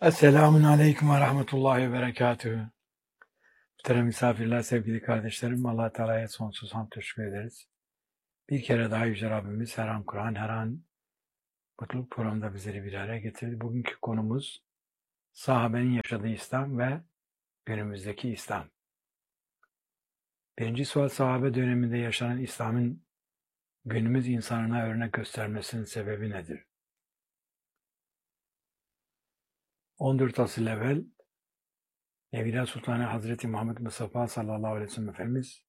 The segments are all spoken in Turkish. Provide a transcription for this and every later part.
Esselamun Aleyküm ve Rahmetullahi ve Berekatühü. Muhterem misafirler, sevgili kardeşlerim, Allah Teala'ya sonsuz hamd teşekkür ederiz. Bir kere daha Yüce Rabbimiz her an Kur'an, her an mutluluk programında bizleri bir araya getirdi. Bugünkü konumuz sahabenin yaşadığı İslam ve günümüzdeki İslam. Birinci sual, sahabe döneminde yaşanan İslam'ın günümüz insanına örnek göstermesinin sebebi nedir? 14 asır evvel Evliya Sultanı Hazreti Muhammed Mustafa sallallahu aleyhi ve sellem Efendimiz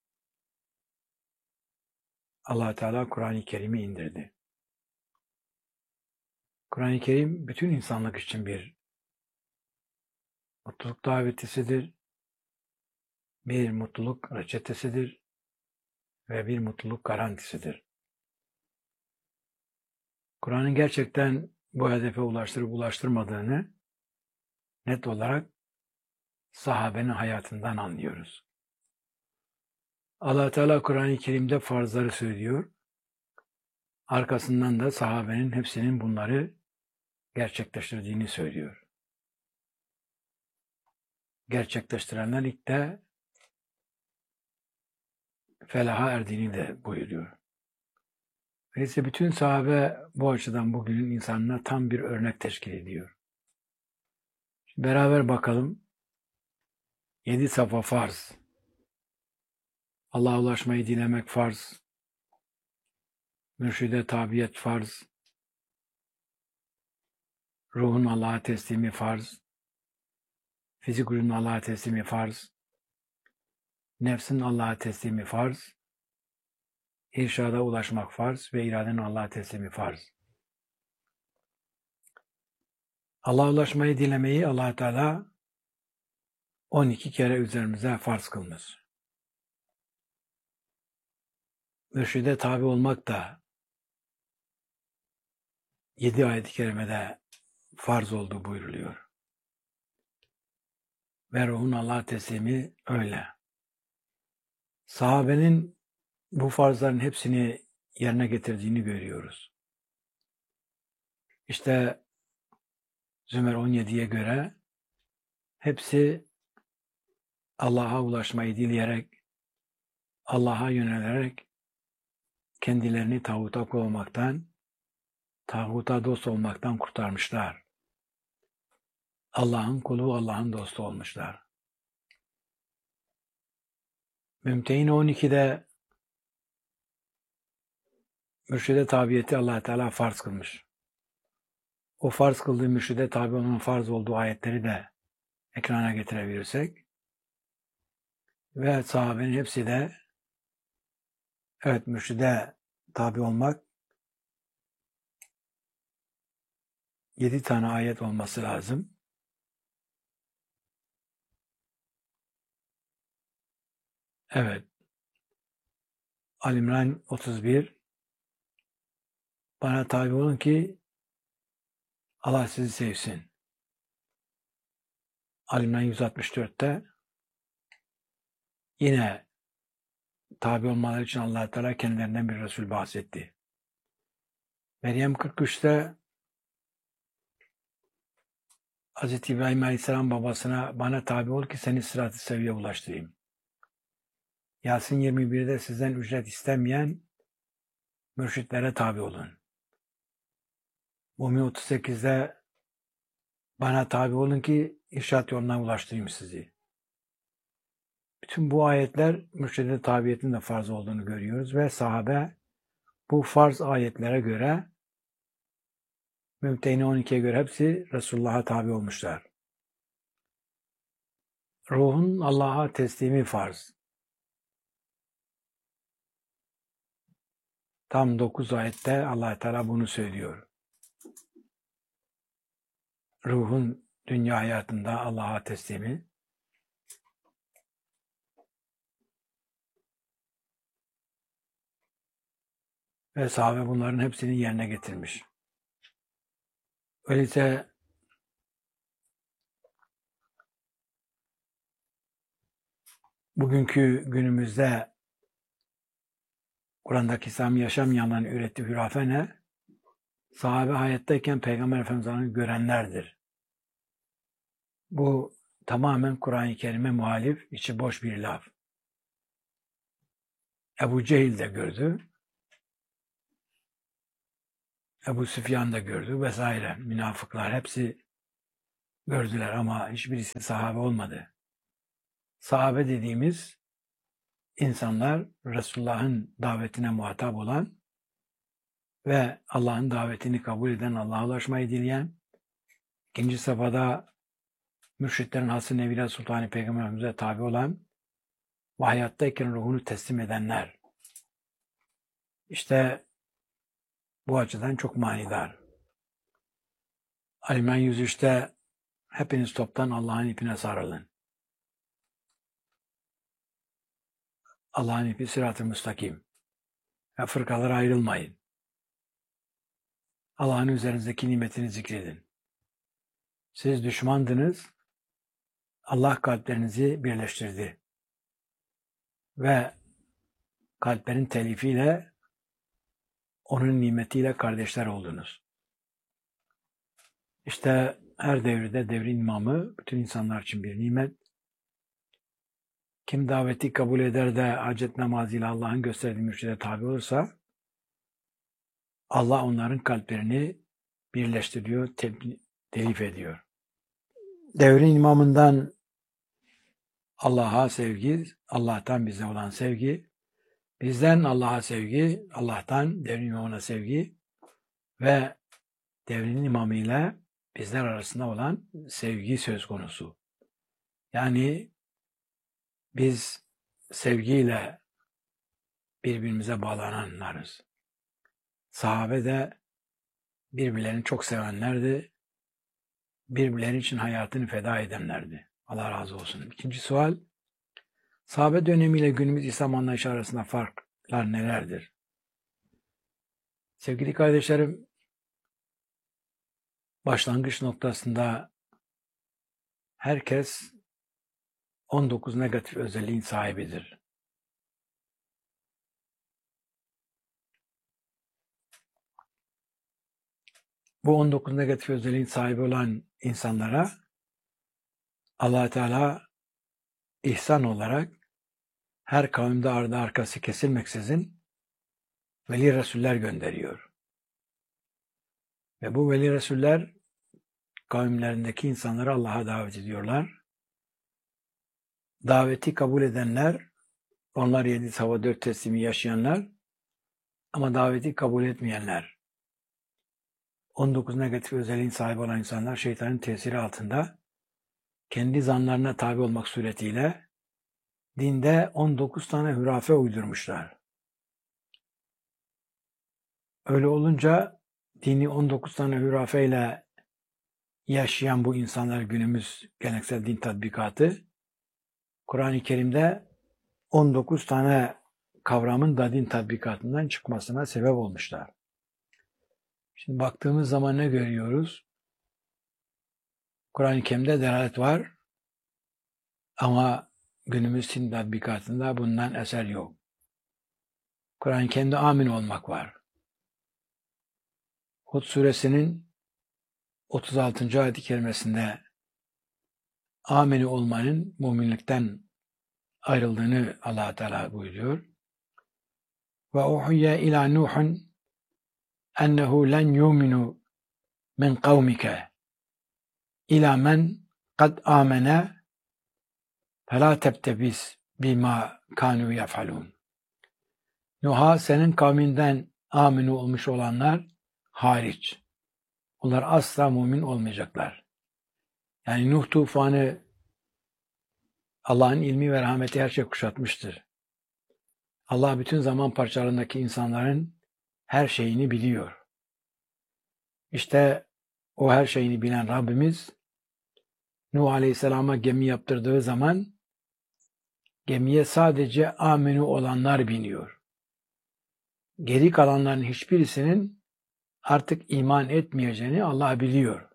Allah Teala Kur'an-ı Kerim'i indirdi. Kur'an-ı Kerim bütün insanlık için bir mutluluk davetisidir, bir mutluluk reçetesidir ve bir mutluluk garantisidir. Kur'an'ın gerçekten bu hedefe ulaştırıp ulaştırmadığını net olarak sahabenin hayatından anlıyoruz. Allah Teala Kur'an-ı Kerim'de farzları söylüyor, arkasından da sahabenin hepsinin bunları gerçekleştirdiğini söylüyor. Gerçekleştirenler ilk de felaha erdiğini de buyuruyor. Öyleyse bütün sahabe bu açıdan bugünün insanına tam bir örnek teşkil ediyor. Şimdi beraber bakalım. 7 safa farz. Allah'a ulaşmayı dilemek farz. Mürşide tabiyet farz. Ruhun Allah'a teslimi farz. Fizik ürünün Allah'a teslimi farz. Nefsin Allah'a teslimi farz. İrşada ulaşmak farz ve iradenin Allah'a teslimi farz. Allah'a ulaşmayı dilemeyi Allah Teala 12 kere üzerimize farz kılmış. Mürşide tabi olmak da 7 ayet-i kerimede farz olduğu buyruluyor. Ve ruhun Allah'a teslimi öyle. Sahabenin bu farzların hepsini yerine getirdiğini görüyoruz. İşte Zümer 17'ye göre hepsi Allah'a ulaşmayı dileyerek, Allah'a yönelerek kendilerini tağuta kul olmaktan, tağuta dost olmaktan kurtarmışlar. Allah'ın kulu, Allah'ın dostu olmuşlar. Mümtehine 12'de mürşide tabiyeti Allah Teala farz kılmış. O farz kıldığı mürşide tabi olmanın farz olduğu ayetleri de ekrana getirebilirsek ve sahabenin hepsi de evet mürşide tabi olmak 7 tane ayet olması lazım. Evet. Ali İmran 31 bana tabi olun ki Allah sizi sevsin. Ali İmran 164'te yine tabi olmaları için Allah Teala kendilerinden bir Resul bahsetti. Meryem 43'te Hz. İbrahim Aleyhisselam babasına bana tabi ol ki seni sırat-ı seviye ulaştırayım. Yasin 21'de sizden ücret istemeyen mürşitlere tabi olun. Mumi 38'de bana tabi olun ki irşat yoluna ulaştırayım sizi. Bütün bu ayetler mürşide tabiyetin de farz olduğunu görüyoruz ve sahabe bu farz ayetlere göre Mümtehine 12'ye göre hepsi Resulullah'a tabi olmuşlar. Ruhun Allah'a teslimi farz. Tam 9 ayette Allah Teala bunu söylüyor. Ruhun dünya hayatında Allah'a teslimi. Ve sahabe bunların hepsini yerine getirmiş. Öyleyse bugünkü günümüzde Kur'an'daki İslam yaşamayanların ürettiği hürafe ne? Sahabe hayattayken Peygamber Efendimiz'i görenlerdir. Bu tamamen Kur'an-ı Kerim'e muhalif, içi boş bir laf. Ebu Cehil de gördü, Ebu Süfyan da gördü vesaire. Münafıklar hepsi gördüler ama hiçbirisi sahabe olmadı. Sahabe dediğimiz insanlar Resulullah'ın davetine muhatap olan ve Allah'ın davetini kabul eden, Allah'a ulaşmayı dileyen, ikinci safhada mürşitlerin Hası Neviler Sultanı Peygamberimize tabi olan ve hayattayken ruhunu teslim edenler. İşte bu açıdan çok manidar. Ali-İmran 103'te hepiniz toptan Allah'ın ipine sarılın. Allah'ın ipi sırat-ı müstakim. Ve fırkalara ayrılmayın. Allah'ın üzerinizdeki nimetini zikredin. Siz düşmandınız, Allah kalplerinizi birleştirdi. Ve kalplerin telifiyle, onun nimetiyle kardeşler oldunuz. İşte her devirde devrin imamı bütün insanlar için bir nimet. Kim daveti kabul eder de hacet namazıyla Allah'ın gösterdiği mürşide tabi olursa, Allah onların kalplerini birleştiriyor, telif ediyor. Devrin imamından Allah'a sevgi, Allah'tan bize olan sevgi, bizden Allah'a sevgi, Allah'tan devrin imamına sevgi ve devrin imamıyla bizler arasında olan sevgi söz konusu. Yani biz sevgiyle birbirimize bağlananlarız. Sahabe de birbirlerini çok sevenlerdi. Birbirleri için hayatını feda edenlerdi. Allah razı olsun. İkinci sual, sahabe dönemiyle günümüz İslam anlayışı arasında farklar nelerdir? Sevgili kardeşlerim, başlangıç noktasında herkes 19 negatif özelliğin sahibidir. Bu 19 negatif özelliğin sahibi olan insanlara Allah Teala ihsan olarak her kavimde ardı arkası kesilmeksizin veli resuller gönderiyor. Ve bu veli resuller kavimlerindeki insanları Allah'a davet ediyorlar. Daveti kabul edenler, onlar 7 hava 4 teslimi yaşayanlar ama daveti kabul etmeyenler, 19 negatif özelliğin sahibi olan insanlar şeytanın tesiri altında kendi zanlarına tabi olmak suretiyle dinde 19 tane hurafe uydurmuşlar. Öyle olunca dini 19 tane hurafeyle yaşayan bu insanlar günümüz geleneksel din tatbikatı Kur'an-ı Kerim'de 19 tane kavramın da din tatbikatından çıkmasına sebep olmuşlar. Şimdi baktığımız zaman ne görüyoruz? Kur'an-ı Kerim'de delalet var ama günümüz din tatbikatında bundan eser yok. Kur'an-ı Kerim'de amin olmak var. Hud suresinin 36. ayet-i kerimesinde amini olmanın müminlikten ayrıldığını Allah Teala buyuruyor. Ve uhiyye ila Nuhun ennehu len yuminu min kavmike ila men kad amene felâ tebtebiz bima kânû yef'alûn. Nuh'a senin kavminden amin olmuş olanlar hariç. Onlar asla mümin olmayacaklar. Yani Nuh tufanı Allah'ın ilmi ve rahmeti her şey kuşatmıştır. Allah bütün zaman parçalarındaki insanların her şeyini biliyor. İşte o her şeyini bilen Rabbimiz Nuh Aleyhisselam'a gemi yaptırdığı zaman gemiye sadece amini olanlar biniyor. Geri kalanların hiçbirisinin artık iman etmeyeceğini Allah biliyor.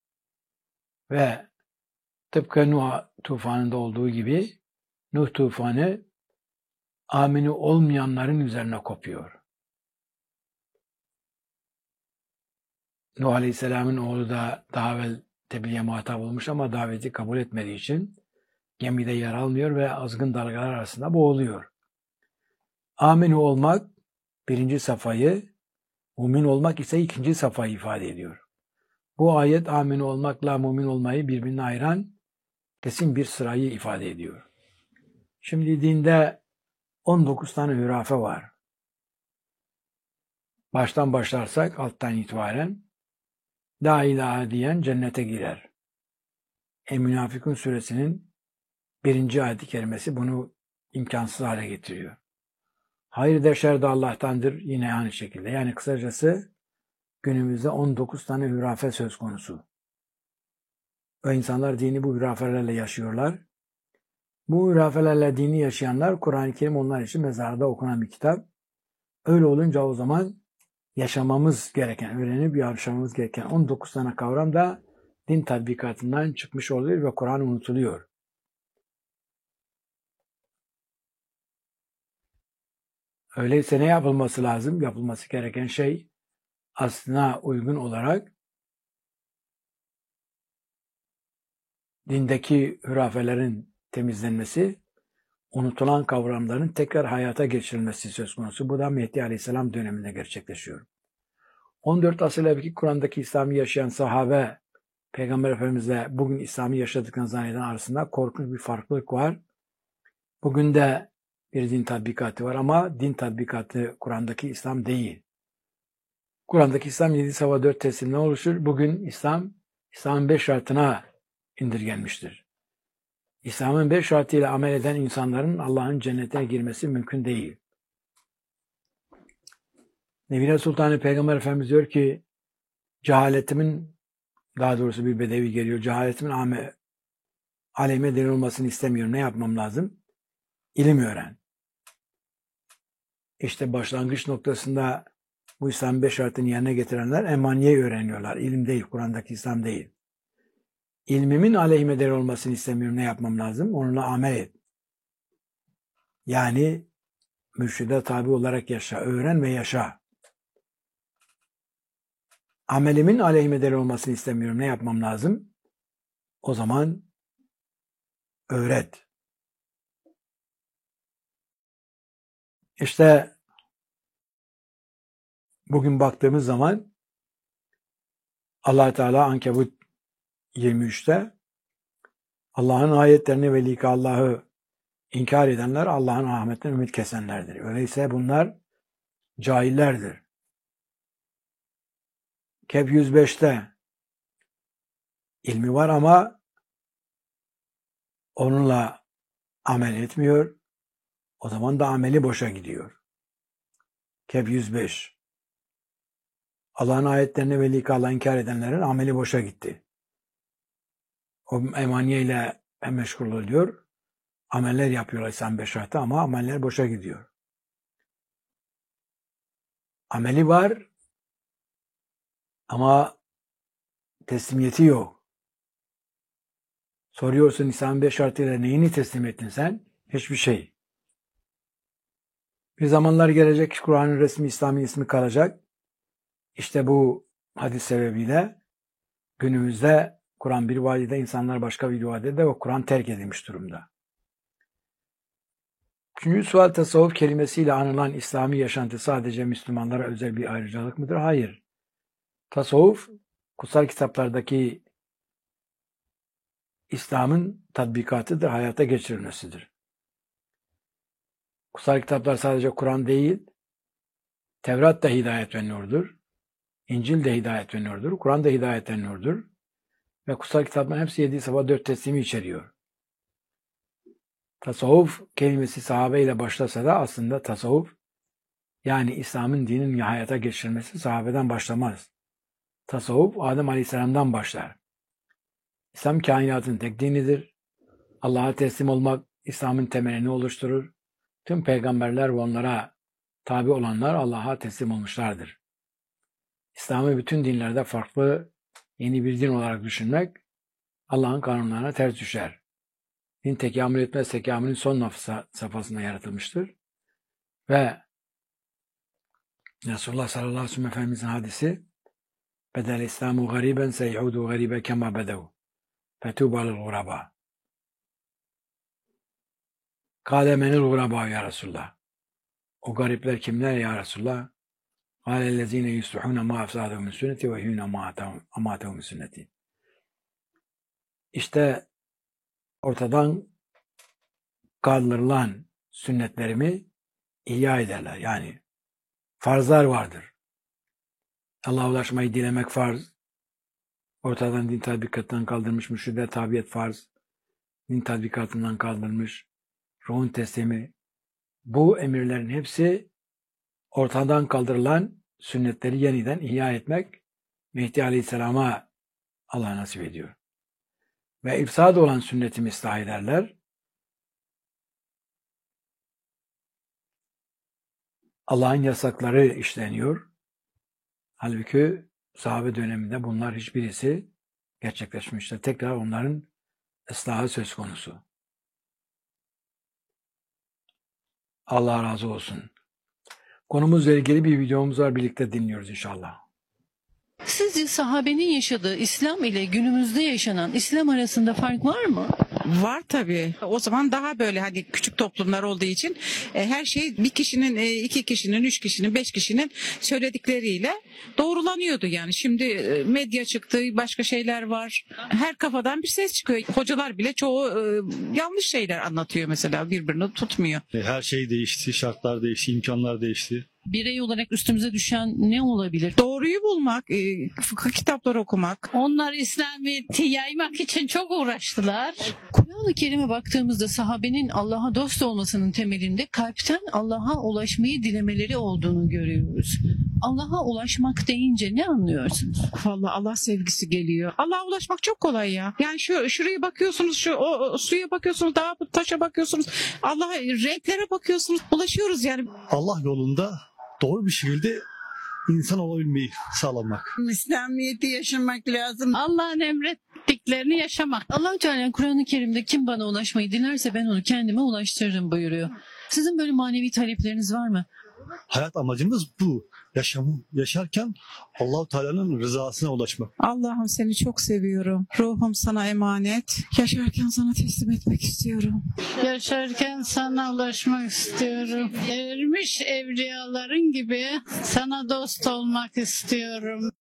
Ve tıpkı Nuh tufanında olduğu gibi Nuh tufanı amini olmayanların üzerine kopuyor. Nuh Aleyhisselam'ın oğlu da daha evvel tebliğe muhatap olmuş ama daveti kabul etmediği için gemide yer almıyor ve azgın dalgalar arasında boğuluyor. Aminu olmak birinci safhayı, mümin olmak ise ikinci safhayı ifade ediyor. Bu ayet aminu olmakla mümin olmayı birbirine ayıran kesin bir sırayı ifade ediyor. Şimdi dinde 19 tane hürafe var. Baştan başlarsak alttan itibaren La ilahe diyen cennete girer. Münafıkun suresinin 1. ayet-i kerimesi bunu imkansız hale getiriyor. Hayır da şer de Allah'tandır yine aynı şekilde. Yani kısacası günümüzde 19 tane hürafe söz konusu. Ve insanlar dini bu hürafelerle yaşıyorlar. Bu hürafelerle dini yaşayanlar Kur'an-ı Kerim onlar için mezarda okunan bir kitap. Öyle olunca o zaman yaşamamız gereken, öğrenip yaşamamız gereken 19 tane kavram da din tatbikatından çıkmış oluyor ve Kur'an unutuluyor. Öyleyse ne yapılması lazım? Yapılması gereken şey aslına uygun olarak dindeki hürafelerin temizlenmesi, unutulan kavramların tekrar hayata geçirilmesi söz konusu. Bu da Mehdi Aleyhisselam döneminde gerçekleşiyor. 14 asır evvelki Kur'an'daki İslam'ı yaşayan sahabe, Peygamber Efendimizle bugün İslam'ı yaşadıklarını zanneden arasında korkunç bir farklılık var. Bugün de bir din tatbikatı var ama din tatbikatı Kur'an'daki İslam değil. Kur'an'daki İslam 7 sabah 4 teslimden oluşur. Bugün İslam'ın 5 şartına indirgenmiştir. İslam'ın 5 şartıyla amel eden insanların Allah'ın cennetine girmesi mümkün değil. Nebine Sultanı Peygamber Efendimiz diyor ki cehaletimin, daha doğrusu bir bedevi geliyor, cehaletimin aleyhime delil olmasını istemiyorum. Ne yapmam lazım? İlim öğren. İşte başlangıç noktasında bu İslam'ın 5 şartını yerine getirenler emaniyeyi öğreniyorlar. İlim değil, Kur'an'daki İslam değil. İlmimin aleyhime delil olmasını istemiyorum. Ne yapmam lazım? Onunla amel et. Yani mürşide tabi olarak yaşa, öğren ve yaşa. Amelimin aleyhime delil olmasını istemiyorum. Ne yapmam lazım? O zaman öğret. İşte bugün baktığımız zaman Allah Teala Ankebut 23'te Allah'ın ayetlerini ve Allah'ı inkar edenler Allah'ın rahmetinden ümit kesenlerdir. Öyleyse bunlar cahillerdir. Kehf 105'te ilmi var ama onunla amel etmiyor. O zaman da ameli boşa gidiyor. Kehf 105. Allah'ın ayetlerini ve Allah'ı inkar edenlerin ameli boşa gitti. O emaniyeyle meşgul oluyor. Ameller yapıyorlar İslam 5 şartı ama ameller boşa gidiyor. Ameli var ama teslimiyeti yok. Soruyorsun İslam 5 şartıyla neyini teslim ettin sen? Hiçbir şey. Bir zamanlar gelecek Kur'an'ın resmi İslami ismi kalacak. İşte bu hadis sebebiyle günümüzde Kur'an bir vadide, insanlar başka bir vadide ve Kur'an terk edilmiş durumda. Üçüncü sual, tasavvuf kelimesiyle anılan İslami yaşantı sadece Müslümanlara özel bir ayrıcalık mıdır? Hayır. Tasavvuf, kutsal kitaplardaki İslam'ın tatbikatıdır, hayata geçirilmesidir. Kutsal kitaplar sadece Kur'an değil, Tevrat da hidayet ve nurdur, İncil de hidayet ve nurdur, Kur'an da hidayet ve nurdur ve kutsal kitapların hepsi 7 sabah 4 teslimi içeriyor. Tasavvuf kelimesi sahabeyle başlasa da aslında tasavvuf, yani İslam'ın dinin hayata geçirilmesi sahabeden başlamaz. Tasavvuf Adem Aleyhisselam'dan başlar. İslam kainatın tek dinidir. Allah'a teslim olmak İslam'ın temelini oluşturur. Tüm peygamberler ve onlara tabi olanlar Allah'a teslim olmuşlardır. İslam'ı bütün dinlerde farklı, yeni bir din olarak düşünmek Allah'ın kanunlarına ters düşer. Din tekamül etmez, tekamülün son safhasında yaratılmıştır. Ve Resulullah sallallahu aleyhi ve sellem Efendimizin hadisi, Bedel İslamu gariben seyudu garibe kema bedev. Fetuba lil guraba. Kâle menil guraba ya Resulullah. O garipler kimler ya Resulullah? Kâlellezîne yusluhûne mâ efsâdehu min sünneti ve hûne amâtehu min sünneti. İşte ortadan kaldırılan sünnetlerimi ihya ederler. Yani farzlar vardır. Allah'a ulaşmayı dilemek farz. Ortadan din tatbikatından kaldırmış, mürşide tabiyet farz. Din tatbikatından kaldırmış, ruhun teslimi. Bu emirlerin hepsi ortadan kaldırılan sünnetleri yeniden ihya etmek Mehdi Aleyhisselam'a Allah nasip ediyor. Ve ifsad olan sünnetimi ıslah ederler. Allah'ın yasakları işleniyor. Halbuki sahabe döneminde bunlar hiçbirisi gerçekleşmiştir. Tekrar onların ıslahı söz konusu. Allah razı olsun. Konumuzla ilgili bir videomuz var. Birlikte dinliyoruz inşallah. Sizce sahabenin yaşadığı İslam ile günümüzde yaşanan İslam arasında fark var mı? Var tabii. O zaman daha böyle hani küçük toplumlar olduğu için her şey bir kişinin, iki kişinin, üç kişinin, beş kişinin söyledikleriyle doğrulanıyordu yani. Şimdi medya çıktı, başka şeyler var. Her kafadan bir ses çıkıyor. Hocalar bile çoğu yanlış şeyler anlatıyor mesela, birbirini tutmuyor. Her şey değişti, şartlar değişti, imkanlar değişti. Birey olarak üstümüze düşen ne olabilir? Doğruyu bulmak, fıkıh kitapları okumak. Onlar İslamiyet'i yaymak için çok uğraştılar. Kur'an-ı Kerim'e baktığımızda sahabenin Allah'a dost olmasının temelinde kalpten Allah'a ulaşmayı dilemeleri olduğunu görüyoruz. Allah'a ulaşmak deyince ne anlıyorsunuz? Vallahi Allah sevgisi geliyor. Allah'a ulaşmak çok kolay ya. Yani şuraya bakıyorsunuz, o suya bakıyorsunuz, dağa taşa bakıyorsunuz. Allah'a, renklere bakıyorsunuz. Ulaşıyoruz yani. Allah yolunda doğru bir şekilde insan olabilmeyi sağlamak. İslamiyet'i yaşamak lazım. Allah'ın emrettiklerini yaşamak. Allah-u Teala Kur'an-ı Kerim'de kim bana ulaşmayı dilerse ben onu kendime ulaştırırım buyuruyor. Sizin böyle manevi talepleriniz var mı? Hayat amacımız bu. Yaşarken Allah-u Teala'nın rızasına ulaşmak. Allah'ım seni çok seviyorum. Ruhum sana emanet. Yaşarken sana teslim etmek istiyorum. Yaşarken sana ulaşmak istiyorum. Ermiş evliyaların gibi sana dost olmak istiyorum.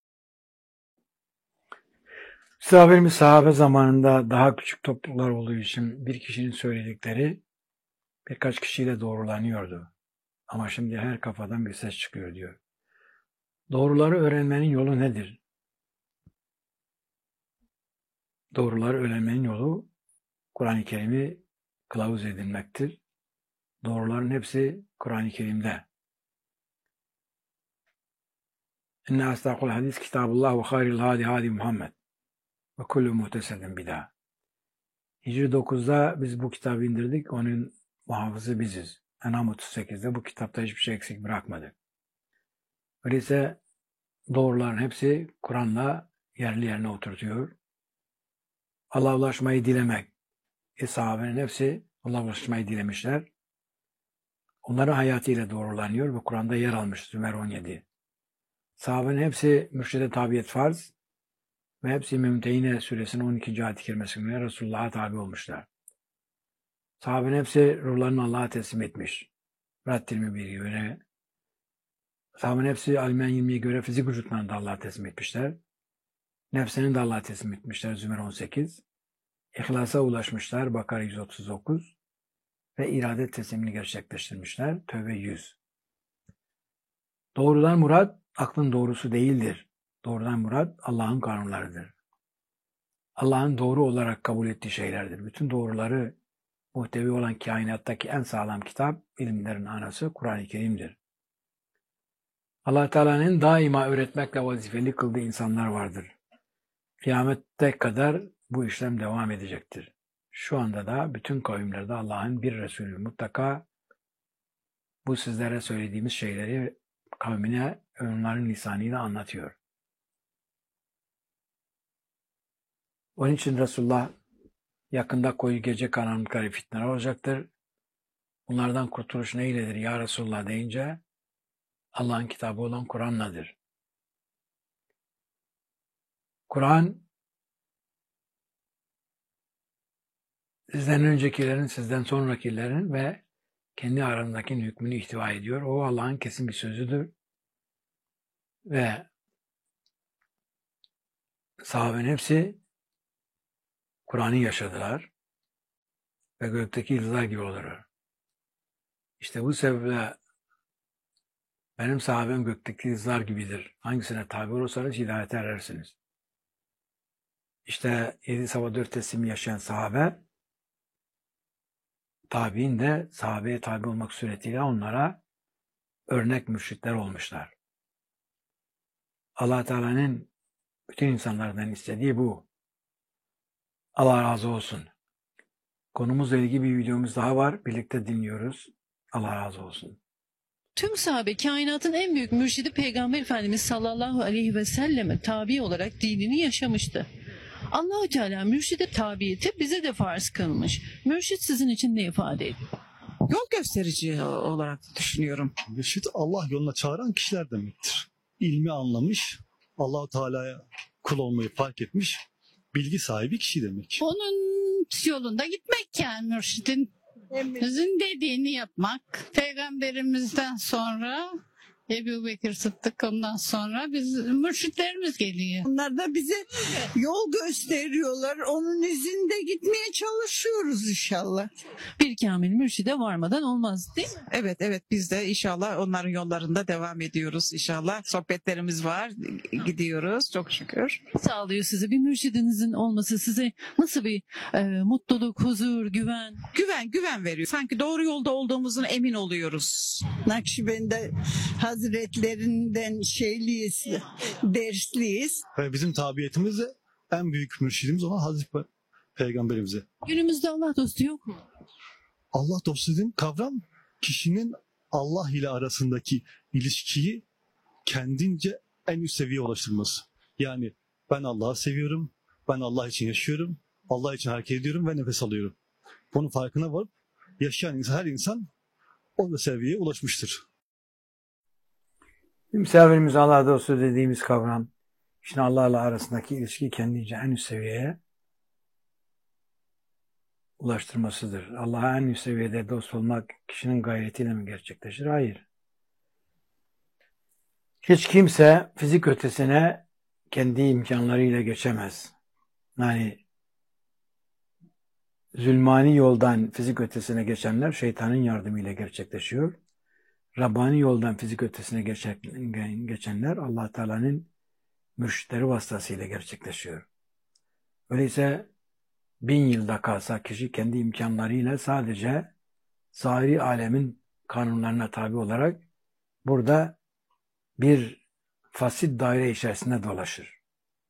Sahabelerimiz sahabe zamanında daha küçük topluluklar olduğu için bir kişinin söyledikleri birkaç kişiyle doğrulanıyordu. Ama şimdi her kafadan bir ses çıkıyor diyor. Doğruları öğrenmenin yolu nedir? Doğruları öğrenmenin yolu Kur'an-ı Kerim'i kılavuz edinmektir. Doğruların hepsi Kur'an-ı Kerim'de. İnne astaqul hadis kitabullah ve hayril hadi hadi Muhammed ve kullu muhtesedin bid'a. Hicri 9'da biz bu kitabı indirdik. Onun muhafızı biziz. Enam 38'de bu kitapta hiçbir şey eksik bırakmadık. Öyleyse doğruların hepsi Kur'an'la yerli yerine oturtuyor. Allah'a ulaşmayı dilemek. Sahabenin hepsi Allah'a ulaşmayı dilemişler. Onların hayatıyla doğrulanıyor ve Kur'an'da yer almış Zümer 17. Sahabenin hepsi mürşide tabiyet farz ve hepsi Mümtehine suresinin 12. ayet-i kerimesinde Resulullah'a tabi olmuşlar. Sahabenin hepsi ruhlarını Allah'a teslim etmiş. Rad 21'e göre. Sahabenin hepsi Alimen 20'ye göre fizik vücutlarını da Allah'a teslim etmişler. Nefsini de Allah'a teslim etmişler Zümer 18. İhlasa ulaşmışlar Bakara 139. Ve irade teslimini gerçekleştirmişler Tövbe 100. Doğrudan murat aklın doğrusu değildir. Doğrudan murat Allah'ın kanunlarıdır. Allah'ın doğru olarak kabul ettiği şeylerdir. Bütün doğruları muhtevi olan kainattaki en sağlam kitap, ilimlerin anası Kur'an-ı Kerim'dir. Allah Teala'nın daima öğretmekle vazifeli kıldığı insanlar vardır. Kıyamette kadar bu işlem devam edecektir. Şu anda da bütün kavimlerde Allah'ın bir Resulü mutlaka bu sizlere söylediğimiz şeyleri kavmine onların lisanıyla anlatıyor. Onun için Resulullah yakında koyu gece karanlıkları fitneler olacaktır. Bunlardan kurtuluş neyledir ya Resulullah deyince Allah'ın kitabı olan Kur'an'ladır. Kur'an sizden öncekilerin, sizden sonrakilerin ve kendi aranızdaki hükmünü ihtiva ediyor. O Allah'ın kesin bir sözüdür. Ve sahabenin hepsi Kur'an'ı yaşadılar ve gökteki yıldızlar gibi olurlar. İşte bu sebeple benim sahabem gökteki yıldızlar gibidir. Hangisine tabi olursanız hidayete erersiniz. İşte 7 sabah 4 teslim yaşayan sahabe, tabi'in de sahabeye tabi olmak suretiyle onlara örnek mürşitler olmuşlar. Allah Teala'nın bütün insanlardan istediği bu. Allah razı olsun. Konumuzla ilgili bir videomuz daha var. Birlikte dinliyoruz. Allah razı olsun. Tüm sahabe kainatın en büyük mürşidi Peygamber Efendimiz sallallahu aleyhi ve selleme tabi olarak dinini yaşamıştı. Allah-u Teala mürşide tabiyeti bize de farz kılmış. Mürşit sizin için ne ifade ediyor? Yol gösterici olarak düşünüyorum. Mürşit Allah yoluna çağıran kişiler demektir. İlmi anlamış, Allah-u Teala'ya kul olmayı fark etmiş, bilgi sahibi kişi demek. Onun yolunda gitmek yani mürşidin. Bizim dediğini yapmak. Peygamberimizden sonra Ebu Bekir Sıddık, ondan sonra biz mürşitlerimiz geliyor. Onlar da bize yol gösteriyorlar. Onun izinde gitmeye çalışıyoruz inşallah. Bir kamil mürşide varmadan olmaz değil mi? Evet biz de inşallah onların yollarında devam ediyoruz inşallah. Sohbetlerimiz var, gidiyoruz çok şükür. Sağlıyor size bir mürşidinizin olması size nasıl bir mutluluk, huzur, güven? Güven veriyor. Sanki doğru yolda olduğumuzun emin oluyoruz. Nakşibendi Hazretlerinden şeyliyiz, dersliyiz. Ve bizim tabiyetimiz de en büyük mürşidimiz olan Hazreti Peygamberimize. Günümüzde Allah dostu yok mu? Allah dostu dediğim kavram kişinin Allah ile arasındaki ilişkiyi kendince en üst seviyeye ulaştırması. Yani ben Allah'ı seviyorum, ben Allah için yaşıyorum, Allah için hareket ediyorum ve nefes alıyorum. Bunun farkına varıp yaşayan insan, her insan o seviyeye ulaşmıştır. Misafirimiz Allah dostu dediğimiz kavram, işte Allah'la arasındaki ilişkiyi kendince en üst seviyeye ulaştırmasıdır. Allah'a en üst seviyede dost olmak kişinin gayretiyle mi gerçekleşir? Hayır. Hiç kimse fizik ötesine kendi imkanlarıyla geçemez. Yani zulmani yoldan fizik ötesine geçenler şeytanın yardımıyla gerçekleşiyor. Rabbani yoldan fizik ötesine geçenler Allah Teala'nın mürşitleri vasıtasıyla gerçekleşiyor. Öyleyse 1000 yılda kalsa kişi kendi imkanlarıyla sadece zahiri alemin kanunlarına tabi olarak burada bir fasit daire içerisinde dolaşır.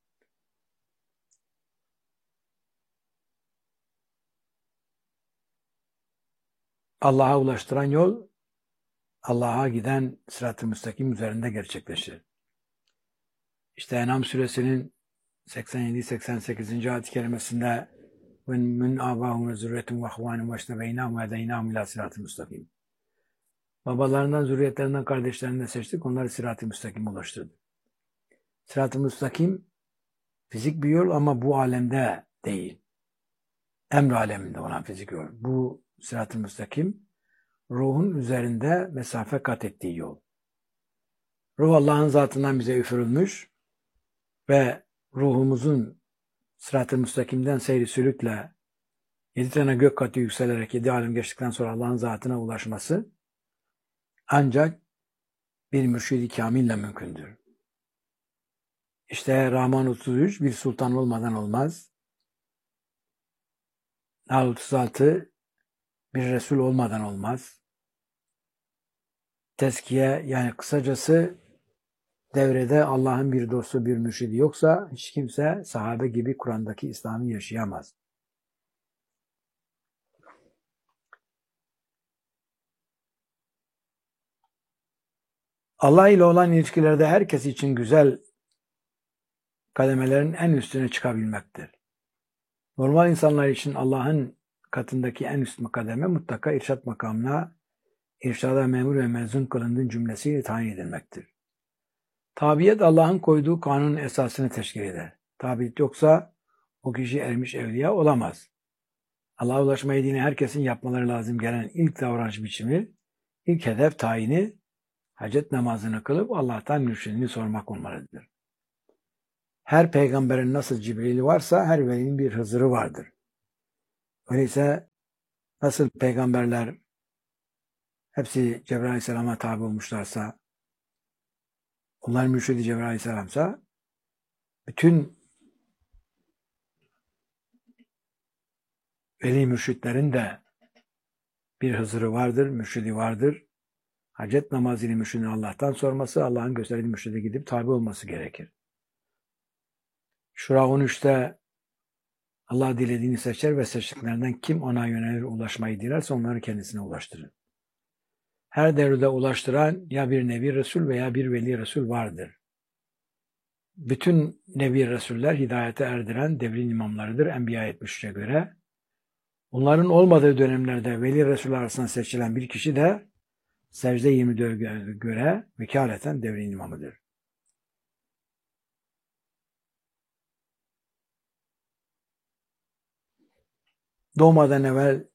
Allah'a ulaştıran yol Allah'a giden sırat-ı müstakim üzerinde gerçekleşir. İşte En'am suresinin 87-88. ayet-i kerimesinde min abahum ve zürriyetum ve ahvanum ve iştebeynâhum ve hedeynâhum ilâ sırat-ı müstakim. Babalarından, zürriyetlerinden, kardeşlerinden seçtik, onları sırat-ı müstakim ulaştırdık. Sırat-ı müstakim fizik bir yol ama bu alemde değil. Emr aleminde olan fizik yol. Bu sırat-ı müstakim ruhun üzerinde mesafe kat ettiği yol. Ruh Allah'ın zatından bize üfürülmüş ve ruhumuzun sırat-ı müstakimden seyri sülükle 7 tane gök katı yükselerek 7 alem geçtikten sonra Allah'ın zatına ulaşması ancak bir mürşid-i kamille mümkündür. İşte Rahman 33 bir sultan olmadan olmaz. Nahl 36 bir Resul olmadan olmaz. Tezkiye yani kısacası devrede Allah'ın bir dostu, bir mürşidi yoksa hiç kimse sahabe gibi Kur'an'daki İslam'ı yaşayamaz. Allah ile olan ilişkilerde herkes için güzel kademelerin en üstüne çıkabilmektir. Normal insanlar için Allah'ın katındaki en üst kademe mutlaka irşad makamına irşada memur ve mezun kılındığın cümlesiyle tayin edilmektir. Tabiyet Allah'ın koyduğu kanunun esasını teşkil eder. tabiyet yoksa o kişi ermiş evliya olamaz. Allah'a ulaşmayı dine herkesin yapmaları lazım gelen ilk davranış biçimi, ilk hedef tayini, hacet namazını kılıp Allah'tan mürşidini sormak olmalıdır. Her peygamberin nasıl Cibril'i varsa her velinin bir Hızır'ı vardır. Öyleyse nasıl peygamberler hepsi Cebrail Aleyhisselam'a tabi olmuşlarsa, onların mürşidi Cebrail Aleyhisselam'sa, bütün veli mürşitlerin de bir Hızır'ı vardır, mürşidi vardır. Hacet namazıyla mürşidini Allah'tan sorması, Allah'ın gösterdiği mürşide gidip tabi olması gerekir. Şura 13'te Allah dilediğini seçer ve seçtiklerinden kim ona yönelir ulaşmayı dilerse onları kendisine ulaştırır. Her devirde ulaştıran ya bir Nebi Resul veya bir Veli Resul vardır. Bütün Nebi Resuller hidayete erdiren devrin imamlarıdır Enbiya 73'e göre. Onların olmadığı dönemlerde Veli Resul arasından seçilen bir kişi de Secde 24'e göre vekaleten devrin imamıdır. Doğmadan evvel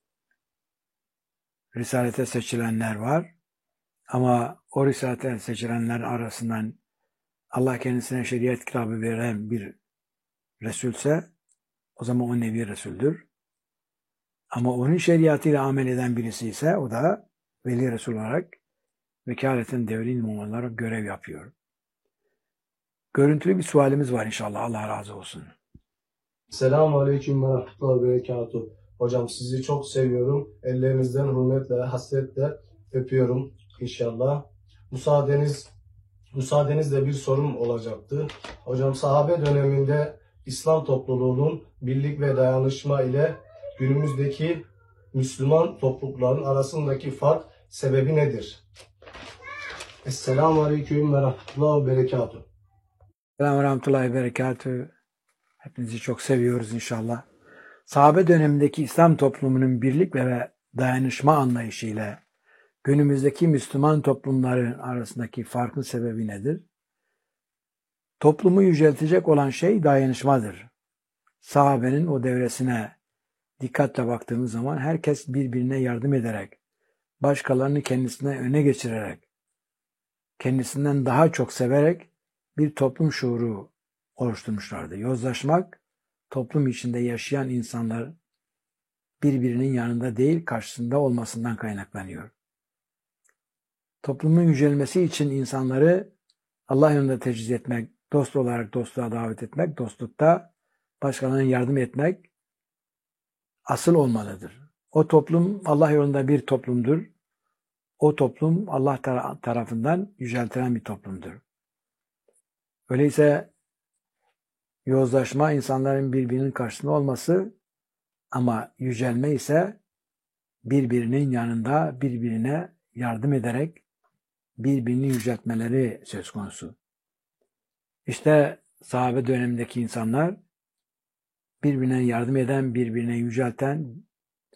Risalete seçilenler var. Ama o Risalete seçilenler arasından Allah kendisine şeriat kitabı veren bir Resulse o zaman o Nebi Resul'dür. Ama onun şeriatıyla amel eden birisi ise o da Veli Resul olarak vekaleten devrin imam olarak görev yapıyor. Görüntülü bir sualimiz var inşallah. Allah razı olsun. Selamun Aleyküm ve Rahmetullahi ve Berekatuhu. Hocam sizi çok seviyorum. Ellerinizden hürmetle, hasretle öpüyorum inşallah. Müsaadenizle bir sorum olacaktı. Hocam sahabe döneminde İslam topluluğunun birlik ve dayanışma ile günümüzdeki Müslüman toplulukların arasındaki fark sebebi nedir? Esselamu Aleyküm ve Rahmetullahi ve Berekatuhu. Selamun ve Rahmetullahi ve Berekatuhu. Hepinizi çok seviyoruz inşallah. Sahabe dönemindeki İslam toplumunun birlik ve dayanışma anlayışıyla günümüzdeki Müslüman toplumların arasındaki farkın sebebi nedir? Toplumu yüceltecek olan şey dayanışmadır. Sahabenin o devresine dikkatle baktığımız zaman herkes birbirine yardım ederek, başkalarını kendisine öne geçirerek, kendisinden daha çok severek bir toplum şuuru oluşturmuşlardı. Yozlaşmak, toplum içinde yaşayan insanlar birbirinin yanında değil, karşısında olmasından kaynaklanıyor. Toplumun yücelmesi için insanları Allah yolunda tecriz etmek, dost olarak dostluğa davet etmek, dostlukta başkalarına yardım etmek asıl olmalıdır. O toplum Allah yolunda bir toplumdur. O toplum Allah tarafından yüceltilen bir toplumdur. Öyleyse yozlaşma insanların birbirinin karşısında olması ama yücelme ise birbirinin yanında birbirine yardım ederek birbirini yüceltmeleri söz konusu. İşte sahabe dönemindeki insanlar birbirine yardım eden, birbirine yücelten,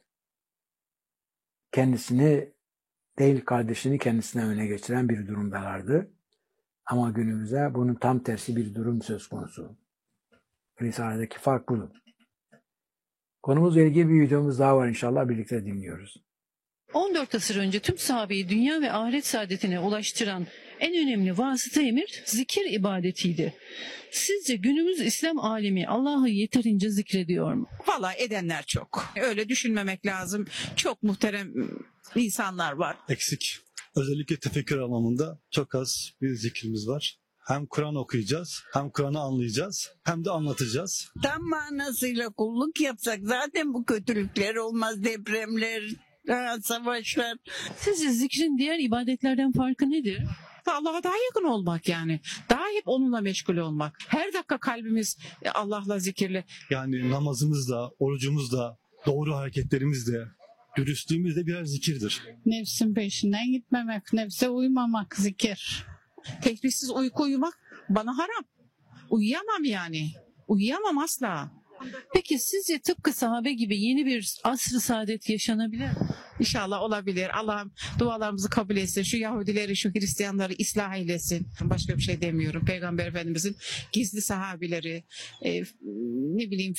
kendisini değil kardeşini kendisine öne geçiren bir durumdalardı. Ama günümüzde bunun tam tersi bir durum söz konusu. Risale'deki fark bu. Konumuzla ilgili bir videomuz daha var inşallah birlikte dinliyoruz. 14 asır önce tüm sahabeyi dünya ve ahiret saadetine ulaştıran en önemli vasıta emir zikir ibadetiydi. Sizce günümüz İslam alemi Allah'ı yeterince zikrediyor mu? Vallahi edenler çok. Öyle düşünmemek lazım. Çok muhterem insanlar var. Eksik. Özellikle tefekkür anlamında çok az bir zikrimiz var. Hem Kur'an okuyacağız, hem Kur'an'ı anlayacağız, hem de anlatacağız. Tam manasıyla kulluk yapsak zaten bu kötülükler olmaz, depremler, savaşlar. Sizce zikrin diğer ibadetlerden farkı nedir? Allah'a daha yakın olmak yani. Daha hep onunla meşgul olmak. Her dakika kalbimiz Allah'la zikirli. Yani namazımızda, orucumuzda, doğru hareketlerimizde, dürüstlüğümüz de birer zikirdir. Nefsin peşinden gitmemek, nefse uymamak zikir. Tesbihsiz uyku uyumak bana haram. Uyuyamam yani. Uyuyamam asla. Peki sizce tıpkı sahabe gibi yeni bir asr-ı saadet yaşanabilir mi? İnşallah olabilir. Allah'ım dualarımızı kabul etsin. Şu Yahudileri, şu Hristiyanları ıslah eylesin. Başka bir şey demiyorum. Peygamber Efendimizin gizli sahabileri, ne bileyim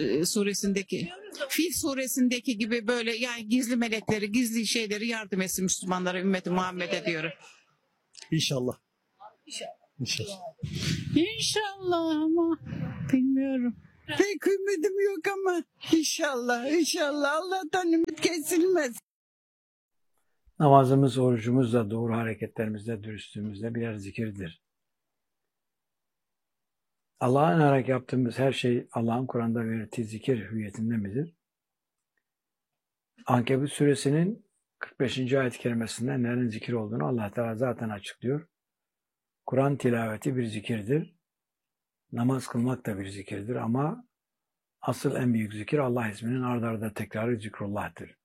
Fil suresindeki gibi böyle yani gizli melekleri, gizli şeyleri yardım etsin Müslümanlara, ümmeti Muhammed'e diyorum. İnşallah. İnşallah. İnşallah ama bilmiyorum. Pek ümidim yok ama inşallah Allah'tan ümit kesilmez. Namazımız, orucumuz da doğru hareketlerimizde, dürüstlüğümüzde birer zikirdir. Allah'a inarak yaptığımız her şey Allah'ın Kur'an'da verdiği zikir hüviyetinde midir? Ankebut suresinin 45. ayet-i kerimesinde nelerin zikir olduğunu Allah Teala zaten açıklıyor. Kur'an tilaveti bir zikirdir. Namaz kılmak da bir zikirdir ama asıl en büyük zikir Allah isminin ard arda tekrarı zikrullah'tır.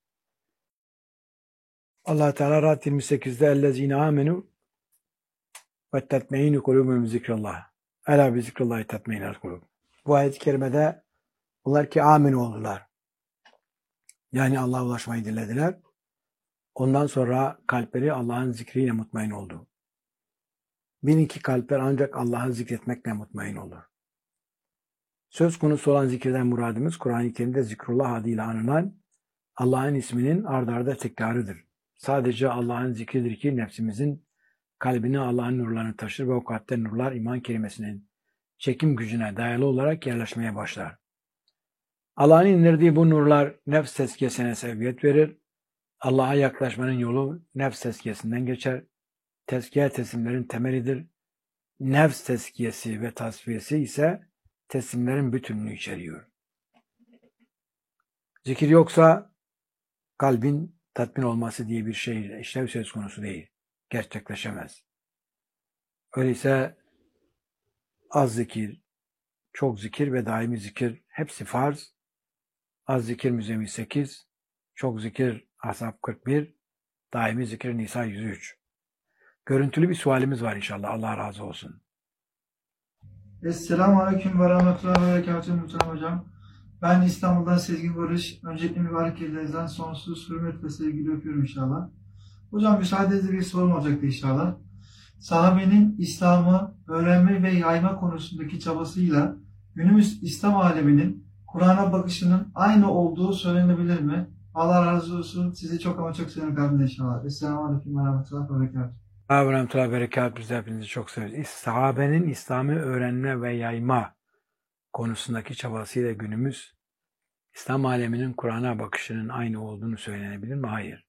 Allah Teala Ra'd 28'de ellezine amenu ve tetmeinu kulubum zikrullah. Ela bi zikrullahi tetmeinul kulub. Bu ayet-i kerimede bunlar ki aminu oldular. Yani Allah'a ulaşmayı dilediler. Ondan sonra kalpleri Allah'ın zikriyle mutmain oldu. Bilin ki kalpler ancak Allah'ı zikretmekle mutmain olur. Söz konusu olan zikirden muradımız Kur'an-ı Kerim'de zikrullah adıyla anılan Allah'ın isminin ard arda tekrarıdır. Sadece Allah'ın zikridir ki nefsimizin kalbine Allah'ın nurlarını taşır ve o kalpte nurlar iman kelimesinin çekim gücüne dayalı olarak yerleşmeye başlar. Allah'ın indirdiği bu nurlar nefs tezkiyesine sebebiyet verir. Allah'a yaklaşmanın yolu nefs tezkiyesinden geçer. Tezkiye teslimlerin temelidir. Nefs tezkiyesi ve tasfiyesi ise teslimlerin bütününü içeriyor. Zikir yoksa kalbin tatmin olması diye bir şey işlev söz konusu değil. Gerçekleşemez. Öyleyse az zikir, çok zikir ve daimi zikir hepsi farz. Az zikir Müzzemmil 8, çok zikir Ahzab 41, daimi zikir Nisa 103. Görüntülü bir sualimiz var inşallah. Allah razı olsun. Esselamu Aleyküm ve Rahmetullahi ve Berekatuhu Muhterem Hocam. Ben İstanbul'dan Sezgin Barış. Öncelikle mübarek ellerinizden sonsuz hürmet ve sevgiyle öpüyorum inşallah. Hocam müsaadenizle bir sorum olacaktı inşallah. Sahabenin İslam'ı öğrenme ve yayma konusundaki çabasıyla günümüz İslam aleminin Kur'an'a bakışının aynı olduğu söylenebilir mi? Allah razı olsun. Sizi çok ama çok seviyorum kalbimden inşallah. Esselamu Aleyküm ve Rahmetullahi ve Berekatuhu. Rahmetullahi ve berekat, biz de hepinizi çok severiz. Sahabenin İslam'ı öğrenme ve yayma konusundaki çabasıyla günümüz İslam aleminin Kur'an'a bakışının aynı olduğunu söylenebilir mi? Hayır.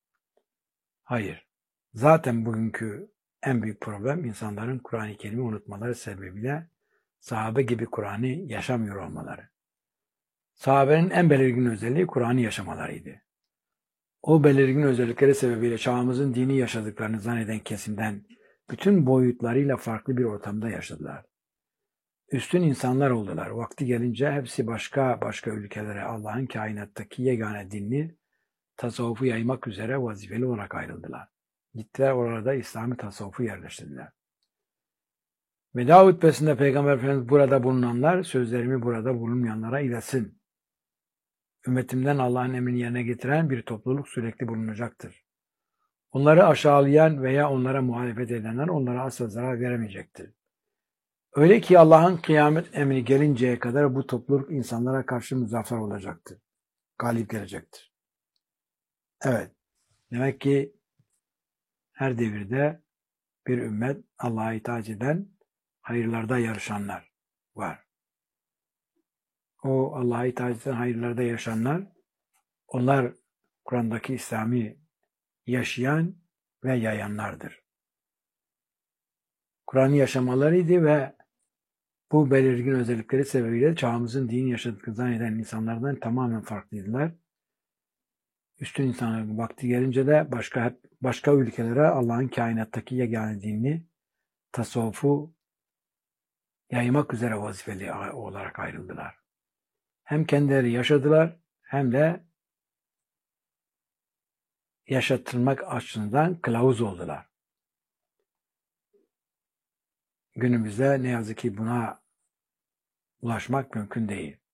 Hayır. Zaten bugünkü en büyük problem insanların Kur'an-ı Kerim'i unutmaları sebebiyle sahabe gibi Kur'an'ı yaşamıyor olmaları. Sahabenin en belirgin özelliği Kur'an'ı yaşamalarıydı. O belirgin özellikleri sebebiyle çağımızın dini yaşadıklarını zanneden kesimden bütün boyutlarıyla farklı bir ortamda yaşadılar. Üstün insanlar oldular. Vakti gelince hepsi başka ülkelere Allah'ın kainattaki yegane dinini, tasavvufu yaymak üzere vazifeli olarak ayrıldılar. Gittiler orada İslami tasavvufu yerleştirdiler. Veda hutbesinde Peygamber Efendimiz burada bulunanlar sözlerimi burada bulunmayanlara iletsin. Ümmetimden Allah'ın emrini yerine getiren bir topluluk sürekli bulunacaktır. Onları aşağılayan veya onlara muhalefet edenler onlara asla zarar veremeyecektir. Öyle ki Allah'ın kıyamet emri gelinceye kadar bu topluluk insanlara karşı muzaffer olacaktır. Galip gelecektir. Evet, demek ki her devirde bir ümmet Allah'a itaat eden, hayırlarda yarışanlar var. O Allah'a itaat eden hayırlarda yaşayanlar, onlar Kur'an'daki İslam'ı yaşayan ve yayanlardır. Kur'an'ı yaşamalarıydı ve bu belirgin özellikleri sebebiyle çağımızın dini yaşadıklarını zanneden insanlardan tamamen farklıydılar. Üstün insanların vakti gelince de başka ülkelere Allah'ın kainattaki yegane dinini, tasavvufu yaymak üzere vazifeli olarak ayrıldılar. Hem kendileri yaşadılar hem de yaşatılmak açısından kılavuz oldular. Günümüzde ne yazık ki buna ulaşmak mümkün değil.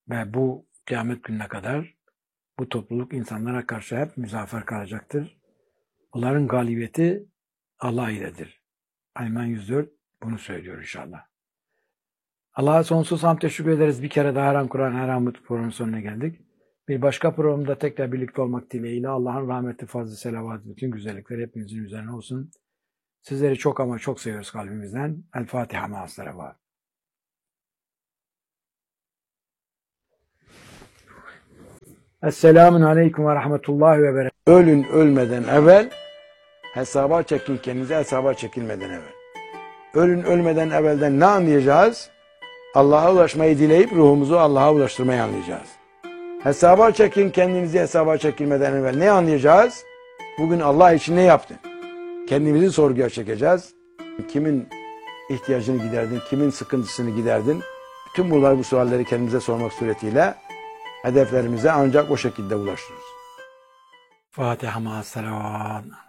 Ve bu kıyamet gününe kadar bu topluluk insanlara karşı hep müzaffer kalacaktır. Onların galibiyeti Allah iledir. Ayman 104 bunu söylüyor inşallah. Allah'a sonsuz hamd teşekkür ederiz. Bir kere daha Her An Kur'an, Her An Mutlu programının sonuna geldik. Bir başka programda tekrar birlikte olmak dileğiyle Allah'ın rahmeti, fazlı, selavatı, bütün güzellikleri hepinizin üzerine olsun. Sizleri çok ama çok seviyoruz kalbimizden. El Fatiha ma'as-salavat. Esselamun aleyküm ve rahmetullahi ve berekatuhu. Ölün ölmeden evvel hesaba çekin, kendinize hesaba çekilmeden evvel. Ölün ölmeden evvelden ne anlayacağız? Allah'a ulaşmayı dileyip ruhumuzu Allah'a ulaştırmayı anlayacağız. Hesaba çekin, kendinizi hesaba çekilmeden evvel ne anlayacağız? Bugün Allah için ne yaptın? Kendimizi sorguya çekeceğiz. Kimin ihtiyacını giderdin, kimin sıkıntısını giderdin? Bütün bu sualleri kendimize sormak suretiyle hedeflerimize ancak o şekilde ulaşırız. Fatiha ma'as-salavat.